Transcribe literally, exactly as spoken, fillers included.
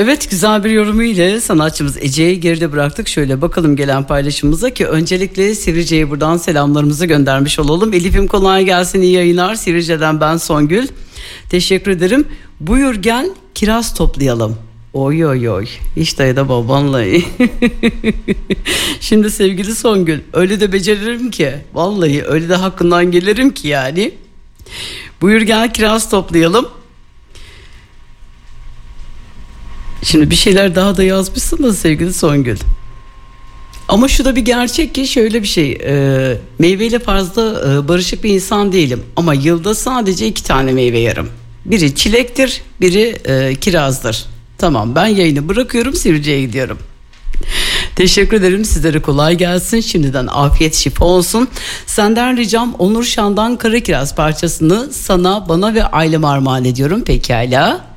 Evet, güzel bir yorumu ile sanatçımız Ece'yi geride bıraktık. Şöyle bakalım gelen paylaşımımıza ki öncelikle Sivrice'ye buradan selamlarımızı göndermiş olalım. Elif'im kolay gelsin, iyi yayınlar. Sivrice'den ben Songül. Teşekkür ederim. Buyur gel kiraz toplayalım. Oy oy oy. Hiç dayanamam vallahi. Şimdi sevgili Songül, öyle de beceririm ki. Vallahi öyle de hakkından gelirim ki yani. Buyur gel kiraz toplayalım. Şimdi bir şeyler daha da yazmışsın da sevgili Songül. Ama şu da bir gerçek ki şöyle bir şey. E, meyveyle fazla e, barışık bir insan değilim. Ama yılda sadece iki tane meyve yerim. Biri çilektir, biri e, kirazdır. Tamam, ben yayını bırakıyorum, Sivrice'ye gidiyorum. Teşekkür ederim, sizlere kolay gelsin. Şimdiden afiyet şifa olsun. Senden ricam Onur Şan'dan Kara Kiraz parçasını sana, bana ve aileme armağan ediyorum. Pekala.